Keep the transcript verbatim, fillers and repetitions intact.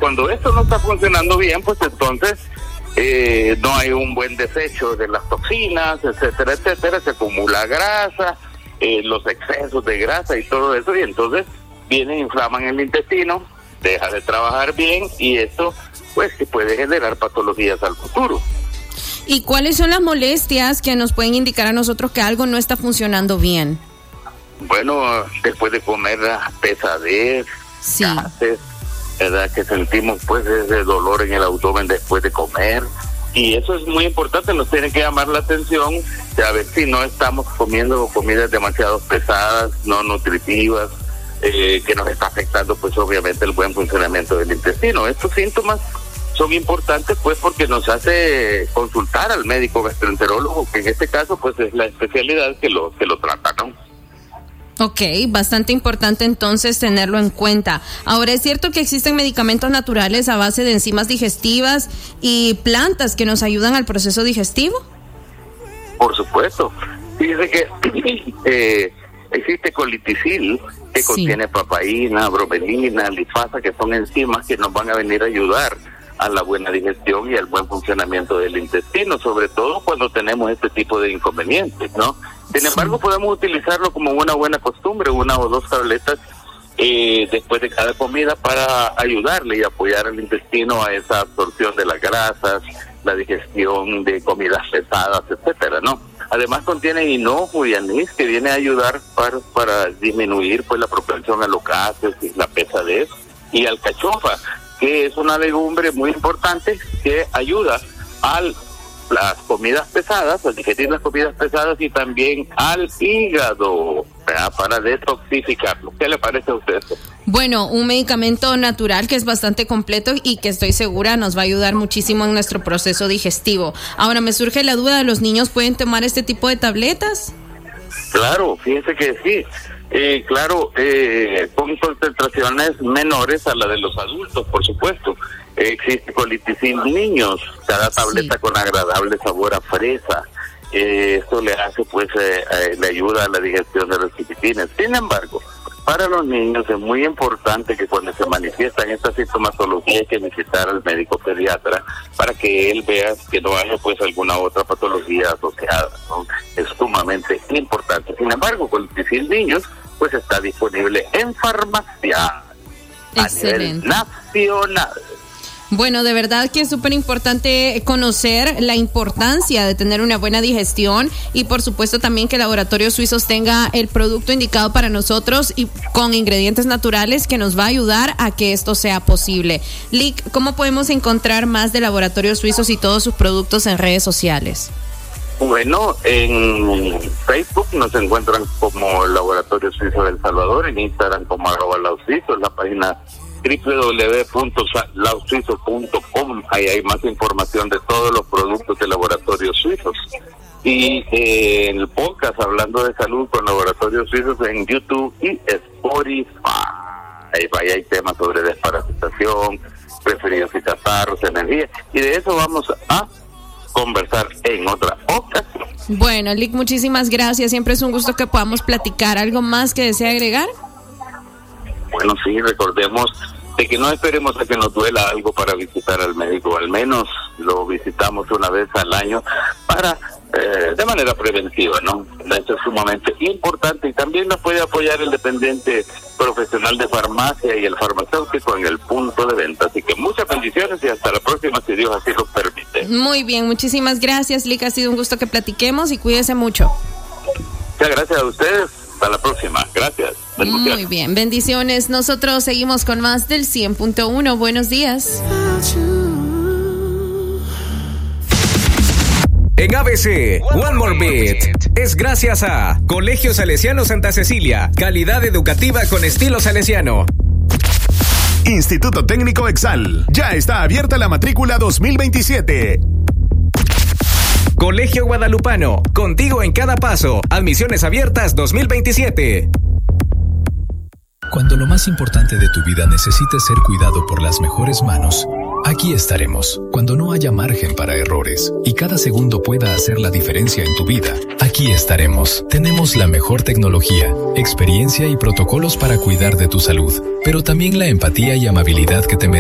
cuando esto no está funcionando bien, pues entonces eh, no hay un buen desecho de las toxinas, etcétera, etcétera, se acumula grasa, eh, los excesos de grasa y todo eso, y entonces vienen, inflaman el intestino, deja de trabajar bien, y esto pues que puede generar patologías al futuro. ¿Y cuáles son las molestias que nos pueden indicar a nosotros que algo no está funcionando bien? Bueno, después de comer, pesadez, sí. gases, ¿verdad? Que sentimos pues ese dolor en el abdomen después de comer, y eso es muy importante, nos tiene que llamar la atención, a ver si no estamos comiendo comidas demasiado pesadas, no nutritivas, eh, que nos está afectando pues obviamente el buen funcionamiento del intestino. Estos síntomas son importantes pues porque nos hace consultar al médico gastroenterólogo, que en este caso pues es la especialidad que lo que lo trata, ¿no? Ok, bastante importante entonces tenerlo en cuenta. Ahora, ¿es cierto que existen medicamentos naturales a base de enzimas digestivas y plantas que nos ayudan al proceso digestivo? Por supuesto. Fíjese que eh, existe coliticil, que sí. contiene papaína, bromelina, lifasa, que son enzimas que nos van a venir a ayudar a la buena digestión y al buen funcionamiento del intestino, sobre todo cuando tenemos este tipo de inconvenientes, ¿no? Sin embargo, podemos utilizarlo como una buena costumbre, una o dos tabletas eh, después de cada comida para ayudarle y apoyar al intestino a esa absorción de las grasas, la digestión de comidas pesadas, etcétera, ¿no? Además contiene hinojo y anís, que viene a ayudar para, para disminuir pues la propensión a los gases y la pesadez, y alcachofa, que es una legumbre muy importante que ayuda a las comidas pesadas, a digerir las comidas pesadas, y también al hígado, ¿verdad? Para detoxificarlo. ¿Qué le parece a usted? Bueno, un medicamento natural que es bastante completo y que estoy segura nos va a ayudar muchísimo en nuestro proceso digestivo. Ahora me surge la duda, ¿los niños pueden tomar este tipo de tabletas? Claro, fíjense que sí. Eh, claro, eh, con concentraciones menores a la de los adultos, por supuesto. Eh, existe coliticil en niños, cada tableta sí. con agradable sabor a fresa. Eh, esto le hace, pues, eh, eh, le ayuda a la digestión de los chiquitines. Sin embargo, para los niños es muy importante que cuando se manifiestan estas sintomatologías hay que visitar al médico pediatra para que él vea que no haya pues alguna otra patología asociada, ¿no? Es sumamente importante. Sin embargo, con el niños pues está disponible en farmacia a nivel nacional. Bueno, de verdad que es súper importante conocer la importancia de tener una buena digestión, y por supuesto también que Laboratorios Suizos tenga el producto indicado para nosotros y con ingredientes naturales que nos va a ayudar a que esto sea posible. Lic, ¿cómo podemos encontrar más de Laboratorios Suizos y todos sus productos en redes sociales? Bueno, en Facebook nos encuentran como Laboratorio Suizo del Salvador, en Instagram como arroba lausuizo, en la página doble u doble u doble u punto lausuizo punto com. Ahí hay más información de todos los productos de Laboratorios Suizos. Y eh, el podcast Hablando de Salud con Laboratorios Suizos en YouTube y Spotify. Ahí, ahí hay temas sobre desparasitación, preferidos y catarros, energía. Y de eso vamos a conversar en otra ocasión. Bueno, Lic, muchísimas gracias. Siempre es un gusto que podamos platicar. ¿Algo más que desea agregar? Bueno, sí, recordemos de que no esperemos a que nos duela algo para visitar al médico. Al menos lo visitamos una vez al año para eh, de manera preventiva, ¿no? Esto es sumamente importante, y también nos puede apoyar el dependiente profesional de farmacia y el farmacéutico en el punto de venta. Así que muchas bendiciones y hasta la próxima, si Dios así lo permite. Muy bien, muchísimas gracias, Lic. Ha sido un gusto que platiquemos y cuídese mucho. Muchas gracias a ustedes. Hasta la próxima. Gracias. Muy bien, bendiciones. Nosotros seguimos con más del cien punto uno. Buenos días. En A B C, One More Beat es gracias a Colegio Salesiano Santa Cecilia, calidad educativa con estilo salesiano. Instituto Técnico Exal, ya está abierta la matrícula dos mil veintisiete. Colegio Guadalupano, contigo en cada paso. Admisiones abiertas dos mil veintisiete. Cuando lo más importante de tu vida necesite ser cuidado por las mejores manos, aquí estaremos. Cuando no haya margen para errores y cada segundo pueda hacer la diferencia en tu vida, aquí estaremos. Tenemos la mejor tecnología, experiencia y protocolos para cuidar de tu salud, pero también la empatía y amabilidad que te mereces.